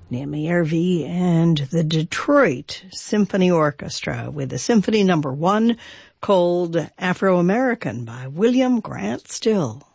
Naomi Ervey and the Detroit Symphony Orchestra with the Symphony No. 1 called Afro-American by William Grant Still.